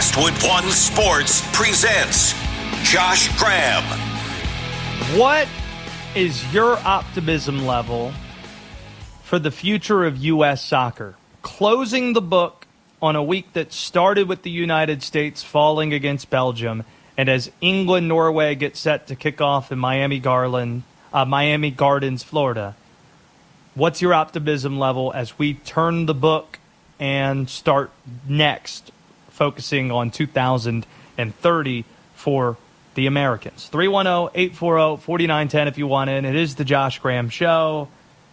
Westwood One Sports presents Josh Graham. What is your optimism level for the future of U.S. soccer? Closing the book on a week that started with the United States falling against Belgium, and as England-Norway gets set to kick off in Miami Gardens, Florida, what's your optimism level as we turn the book and start next, focusing on 2030 for the Americans? 310-840-4910 if you want in. It is the Josh Graham Show.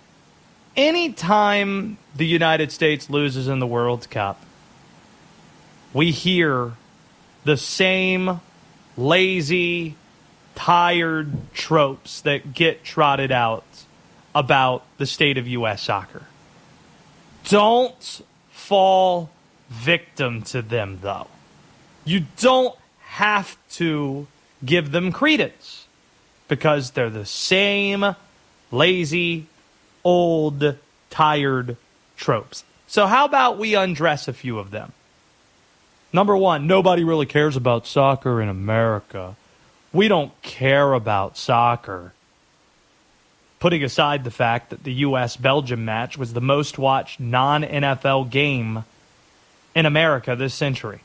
Anytime the United States loses in the World Cup, we hear the same lazy, tired tropes that get trotted out about the state of U.S. soccer. Don't fall victim to them, though. You don't have to give them credence because they're the same lazy, old, tired tropes. So how about we undress a few of them? Number one, nobody really cares about soccer in America. We don't care about soccer. Putting aside the fact that the U.S.-Belgium match was the most watched non-NFL game in America this century.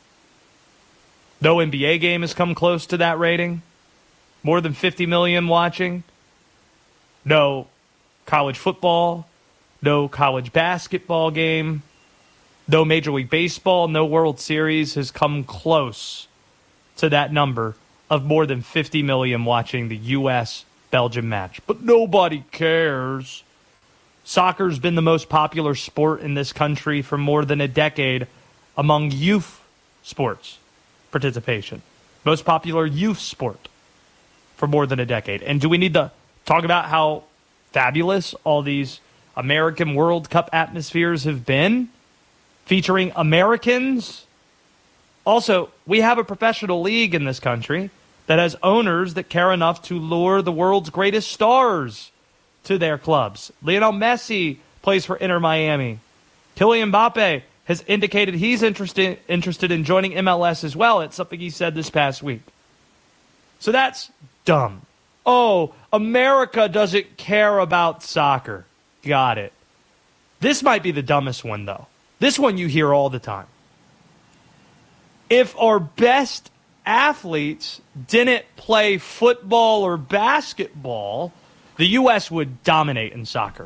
No NBA game has come close to that rating. More than 50 million watching. No college football. No college basketball game. No Major League Baseball. No World Series has come close to that number of more than 50 million watching the U.S.-Belgium match. But nobody cares. Soccer's been the most popular sport in this country for more than a decade among youth sports participation. Most popular youth sport for more than a decade. And do we need to talk about how fabulous all these American World Cup atmospheres have been, featuring Americans? Also, we have a professional league in this country that has owners that care enough to lure the world's greatest stars to their clubs. Lionel Messi plays for Inter Miami. Kylian Mbappe has indicated he's interested in joining MLS as well. It's something he said this past week. So that's dumb. Oh, America doesn't care about soccer. Got it. This might be the dumbest one, though. This one you hear all the time. If our best athletes didn't play football or basketball, the U.S. would dominate in soccer.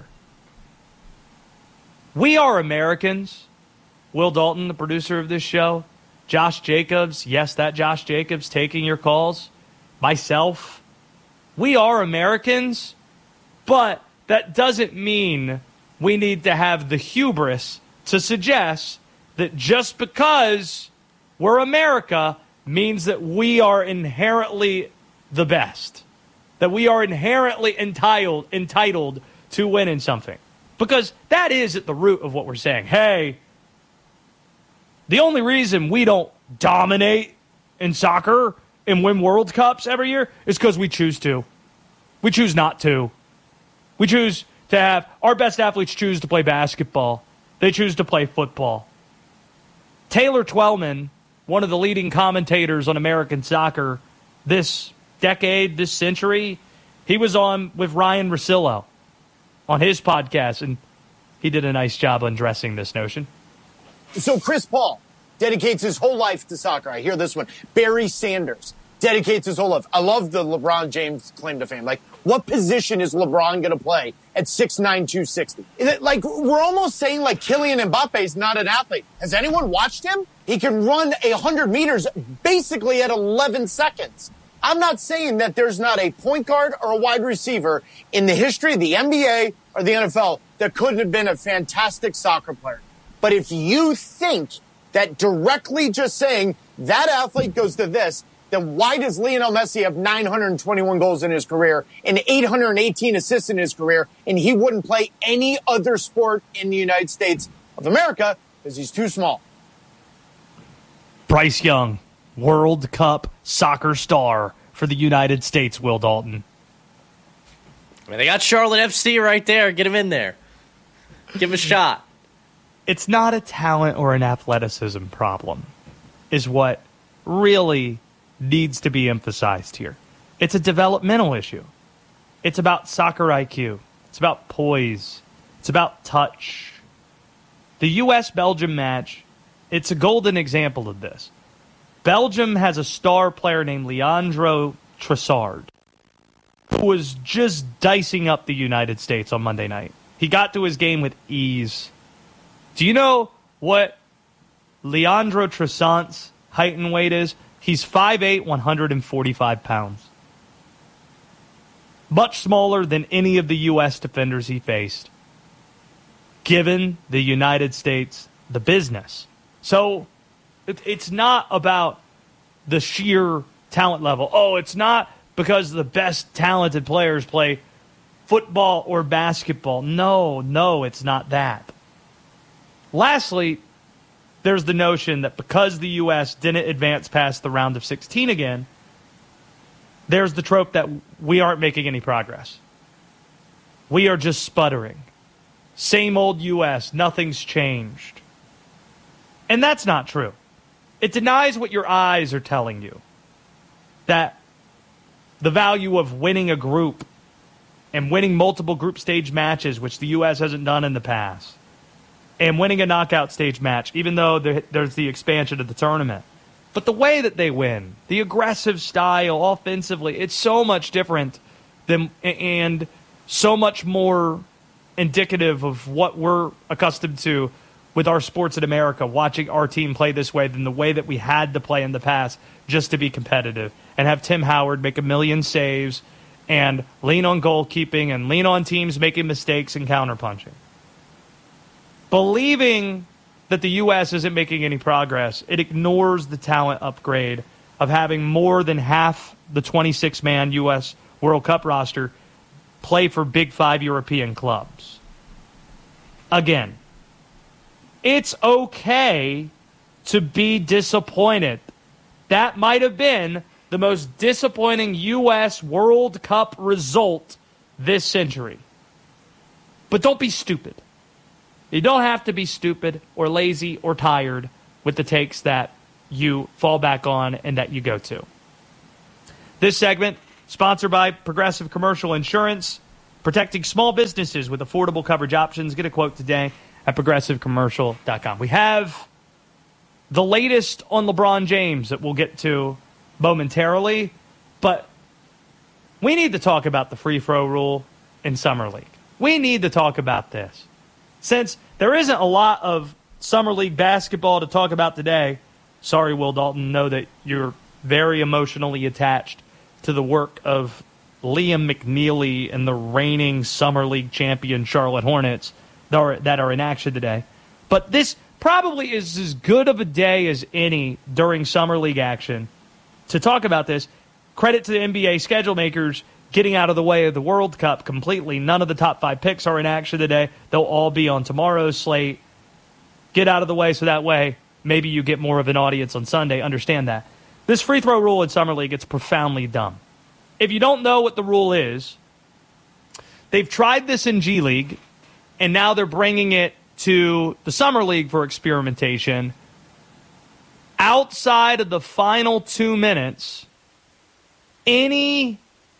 We are Americans. Will Dalton, the producer of this show, Josh Jacobs, yes, that Josh Jacobs taking your calls, myself. We are Americans, but that doesn't mean we need to have the hubris to suggest that just because we're America means that we are inherently the best, that we are inherently entitled to win in something. Because that is at the root of what we're saying. Hey, the only reason we don't dominate in soccer and win World Cups every year is because we choose to. We choose not to. We choose to have our best athletes choose to play basketball. They choose to play football. Taylor Twellman, one of the leading commentators on American soccer this decade, this century, he was on with Ryan Russillo on his podcast, and he did a nice job undressing this notion. So Chris Paul dedicates his whole life to soccer. I hear this one. Barry Sanders dedicates his whole life. I love the LeBron James claim to fame. Like, what position is LeBron going to play at 6'9", 260? Like, we're almost saying, like, Kylian Mbappe is not an athlete. Has anyone watched him? He can run 100 meters basically at 11 seconds. I'm not saying that there's not a point guard or a wide receiver in the history of the NBA or the NFL that couldn't have been a fantastic soccer player. But if you think that directly just saying that athlete goes to this, then why does Lionel Messi have 921 goals in his career and 818 assists in his career, and he wouldn't play any other sport in the United States of America because he's too small? Bryce Young, World Cup soccer star for the United States, Will Dalton. I mean, they got Charlotte FC right there. Get him in there. Give him a shot. It's not a talent or an athleticism problem. is what really needs to be emphasized here. It's a developmental issue. It's about soccer IQ. It's about poise. It's about touch. The U.S.-Belgium match, it's a golden example of this. Belgium has a star player named Leandro Trossard, who was just dicing up the United States on Monday night. He got to his game with ease. Do you know what Leandro Trossard's height and weight is? He's 5'8", 145 pounds. Much smaller than any of the U.S. defenders he faced, given the United States the business. So it's not about the sheer talent level. Oh, it's not because the best talented players play football or basketball. No, it's not that. Lastly, there's the notion that because the U.S. didn't advance past the round of 16 again, there's the trope that we aren't making any progress. We are just sputtering. Same old U.S., nothing's changed. And that's not true. It denies what your eyes are telling you. That the value of winning a group and winning multiple group stage matches, which the U.S. hasn't done in the past, and winning a knockout stage match, even though there's the expansion of the tournament. But the way that they win, the aggressive style offensively, it's so much different than and so much more indicative of what we're accustomed to with our sports in America, watching our team play this way than the way that we had to play in the past just to be competitive and have Tim Howard make 1 million saves and lean on goalkeeping and lean on teams making mistakes and counterpunching. Believing that the U.S. isn't making any progress, it ignores the talent upgrade of having more than half the 26-man U.S. World Cup roster play for Big Five European clubs. Again, it's okay to be disappointed. That might have been the most disappointing U.S. World Cup result this century. But don't be stupid. You don't have to be stupid or lazy or tired with the takes that you fall back on and that you go to. This segment, sponsored by Progressive Commercial Insurance, protecting small businesses with affordable coverage options. Get a quote today at progressivecommercial.com. We have the latest on LeBron James that we'll get to momentarily, but we need to talk about the free throw rule in Summer League. We need to talk about this. Since there isn't a lot of Summer League basketball to talk about today, sorry, Will Dalton, know that you're very emotionally attached to the work of Liam McNeely and the reigning Summer League champion Charlotte Hornets that are in action today. But this probably is as good of a day as any during Summer League action to talk about this. Credit to the NBA schedule makers getting out of the way of the World Cup completely. None of the top 5 picks are in action today. They'll all be on tomorrow's slate. Get out of the way so that way maybe you get more of an audience on Sunday. Understand that. This free throw rule in Summer League, it's profoundly dumb. If you don't know what the rule is, they've tried this in G League, and now they're bringing it to the Summer League for experimentation. Outside of the final 2 minutes, any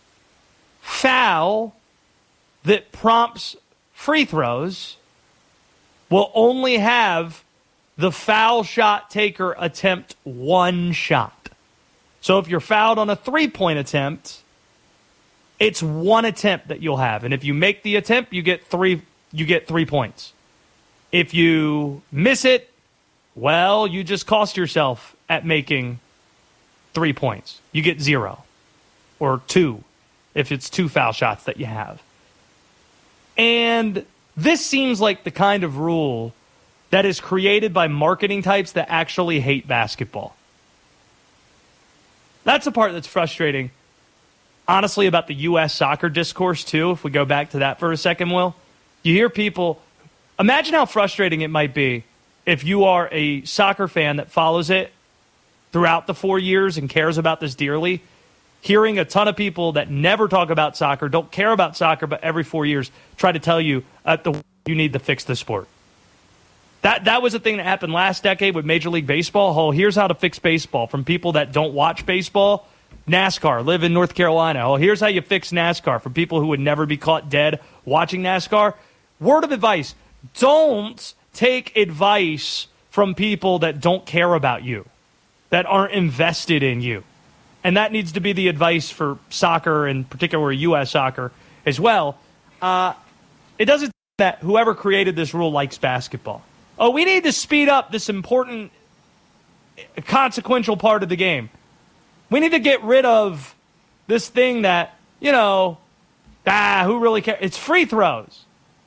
foul that prompts free throws will only have the foul shot taker attempt 1 shot. So if you're fouled on a 3-point attempt, it's 1 attempt that you'll have. And if you make the attempt, you get 3 points. If you miss it, well, you just cost yourself at making 3 points. You get 0 or 2 if it's 2 foul shots that you have. And this seems like the kind of rule that is created by marketing types that actually hate basketball. That's the part that's frustrating, honestly, about the U.S. soccer discourse, too, if we go back to that for a second, Will. You hear people, imagine how frustrating it might be if you are a soccer fan that follows it throughout the 4 years and cares about this dearly, hearing a ton of people that never talk about soccer, don't care about soccer, but every 4 years try to tell you you need to fix the sport. That was a thing that happened last decade with Major League Baseball. Oh, here's how to fix baseball from people that don't watch baseball. NASCAR, live in North Carolina. Oh, here's how you fix NASCAR from people who would never be caught dead watching NASCAR. Word of advice, don't take advice from people that don't care about you, that aren't invested in you. And that needs to be the advice for soccer, and particularly U.S. soccer as well. It doesn't that whoever created this rule likes basketball. Oh, we need to speed up this important, consequential part of the game. We need to get rid of this thing that, who really cares? It's free throws.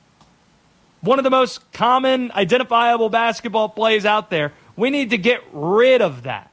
One of the most common, identifiable basketball plays out there. We need to get rid of that.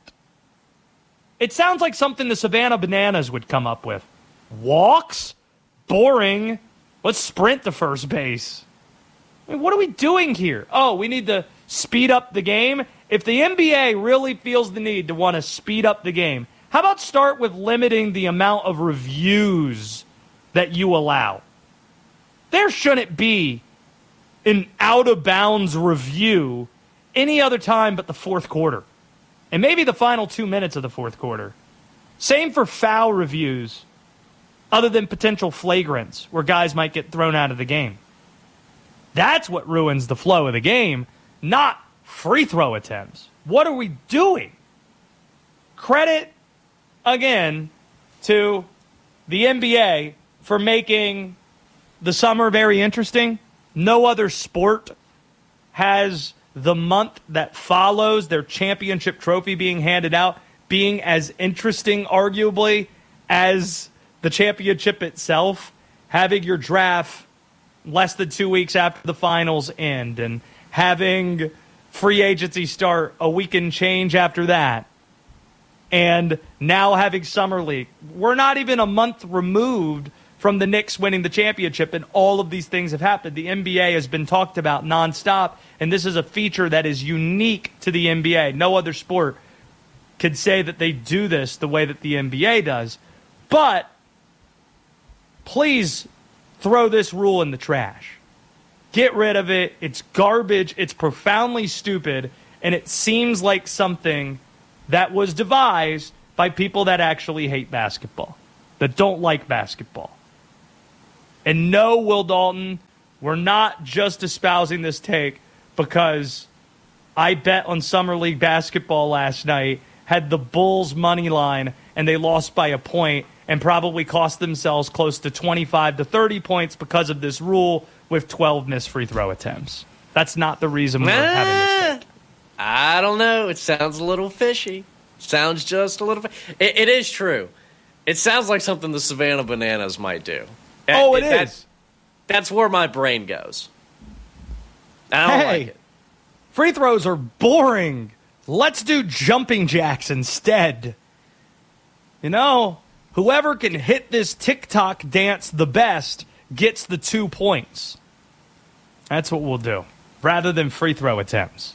It sounds like something the Savannah Bananas would come up with. Walks? Boring. Let's sprint to first base. I mean, what are we doing here? Oh, we need to speed up the game? If the NBA really feels the need to want to speed up the game, how about start with limiting the amount of reviews that you allow? There shouldn't be an out-of-bounds review any other time but the fourth quarter. And maybe the final 2 minutes of the fourth quarter. Same for foul reviews, other than potential flagrants, where guys might get thrown out of the game. That's what ruins the flow of the game, not free throw attempts. What are we doing? Credit, again, to the NBA for making the summer very interesting. No other sport has the month that follows their championship trophy being handed out being as interesting, arguably, as the championship itself. Having your draft less than 2 weeks after the finals end and having free agency start a week and change after that. And now having Summer League. We're not even a month removed from the Knicks winning the championship, and all of these things have happened. The NBA has been talked about nonstop, and this is a feature that is unique to the NBA. No other sport could say that they do this the way that the NBA does. But please throw this rule in the trash. Get rid of it. It's garbage. It's profoundly stupid, and it seems like something that was devised by people that actually hate basketball, that don't like basketball. And no, Will Dalton, we're not just espousing this take because I bet on Summer League basketball last night, had the Bulls money line, and they lost by a point and probably cost themselves close to 25 to 30 points because of this rule with 12 missed free throw attempts. That's not the reason we're having this take. I don't know. It sounds a little fishy. Sounds just a little It is true. It sounds like something the Savannah Bananas might do. Oh, it is. That's where my brain goes. I don't like it. Free throws are boring. Let's do jumping jacks instead. Whoever can hit this TikTok dance the best gets the 2 points. That's what we'll do, rather than free throw attempts.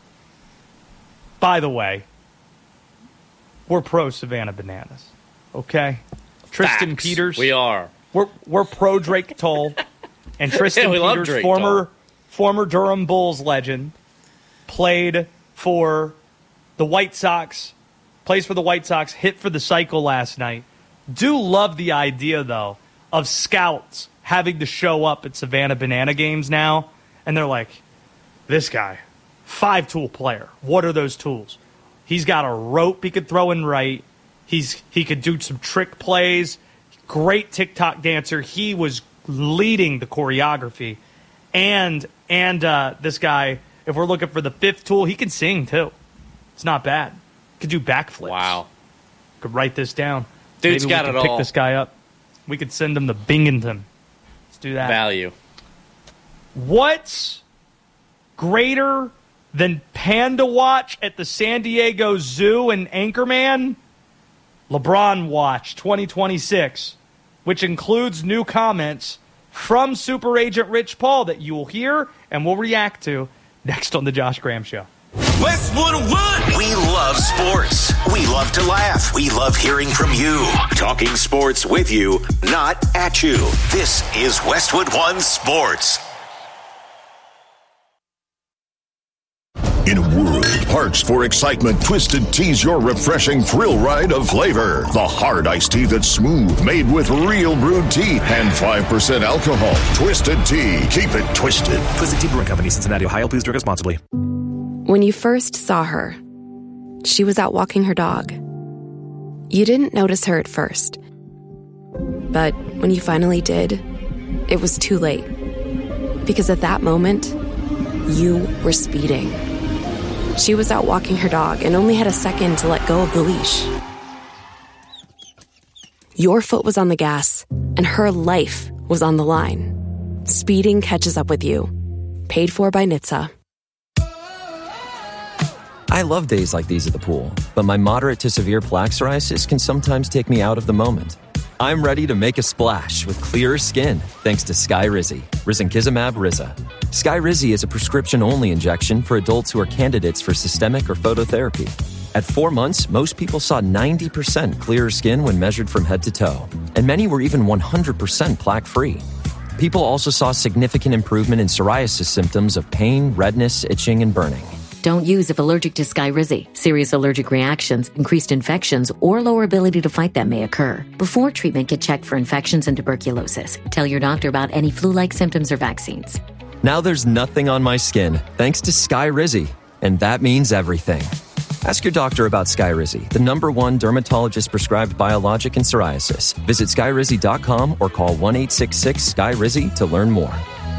By the way, we're pro Savannah Bananas, okay? Tristan Facts. Peters. We are. We're pro Drake Toll. And Tristan Peters, former Durham Bulls legend, played for the White Sox, plays for the White Sox, hit for the cycle last night. Do love the idea, though, of scouts having to show up at Savannah Banana games now. And they're like, this guy, 5-tool player. What are those tools? He's got a rope he could throw and right. He could do some trick plays. Great TikTok dancer. He was leading the choreography. And this guy, if we're looking for the 5th tool, he can sing, too. It's not bad. Could do backflips. Wow. Could write this down. Dude's Maybe got we it could pick all. this guy up. We could send him to Binghamton. Let's do that. Value. What's greater than Panda Watch at the San Diego Zoo and Anchorman? LeBron Watch 2026, which includes new comments from Super Agent Rich Paul that you will hear and will react to next on The Josh Graham Show. Westwood One. We love sports. We love to laugh. We love hearing from you. Talking sports with you, not at you. This is Westwood One Sports. In a world parched for excitement, Twisted Tea's your refreshing thrill ride of flavor. The hard iced tea that's smooth, made with real brewed tea and 5% alcohol. Twisted Tea. Keep it twisted. Twisted Tea Brewing Company, Cincinnati, Ohio. Please drink responsibly. When you first saw her, she was out walking her dog. You didn't notice her at first. But when you finally did, it was too late. Because at that moment, you were speeding. She was out walking her dog and only had a second to let go of the leash. Your foot was on the gas, and her life was on the line. Speeding catches up with you. Paid for by NHTSA. I love days like these at the pool, but my moderate to severe plaque psoriasis can sometimes take me out of the moment. I'm ready to make a splash with clearer skin thanks to Skyrizi, risankizumab Riza. Skyrizi is a prescription-only injection for adults who are candidates for systemic or phototherapy. At 4 months, most people saw 90% clearer skin when measured from head to toe, and many were even 100% plaque-free. People also saw significant improvement in psoriasis symptoms of pain, redness, itching, and burning. Don't use if allergic to Skyrizi. Serious allergic reactions, increased infections, or lower ability to fight them may occur. Before treatment, get checked for infections and tuberculosis. Tell your doctor about any flu-like symptoms or vaccines. Now there's nothing on my skin thanks to Skyrizi, and that means everything. Ask your doctor about Skyrizi, the #1 dermatologist-prescribed biologic in psoriasis. Visit Skyrizi.com or call 1-866-SKY-RIZI to learn more.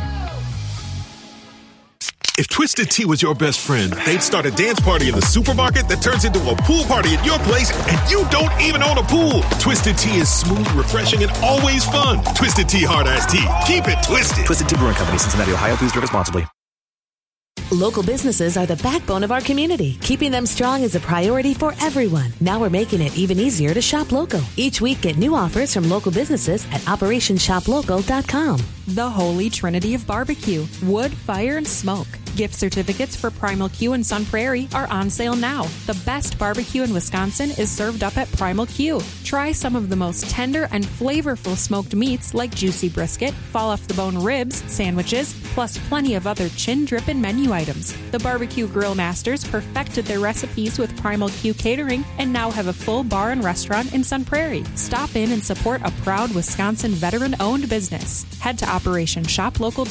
If Twisted Tea was your best friend, they'd start a dance party in the supermarket that turns into a pool party at your place, and you don't even own a pool. Twisted Tea is smooth, refreshing, and always fun. Twisted Tea Hard Iced Tea. Keep it twisted. Twisted Tea Brewing Company, Cincinnati, Ohio. Please drink responsibly. Local businesses are the backbone of our community. Keeping them strong is a priority for everyone. Now we're making it even easier to shop local. Each week, get new offers from local businesses at OperationShopLocal.com. The Holy Trinity of Barbecue. Wood, fire, and smoke. Gift certificates for Primal Q and Sun Prairie are on sale now. The best barbecue in Wisconsin is served up at Primal Q. Try some of the most tender and flavorful smoked meats like juicy brisket, fall-off-the-bone ribs, sandwiches, plus plenty of other chin-drippin' menu items. The barbecue grill masters perfected their recipes with Primal Q Catering and now have a full bar and restaurant in Sun Prairie. Stop in and support a proud Wisconsin veteran-owned business. Head to OperationShopLocal.com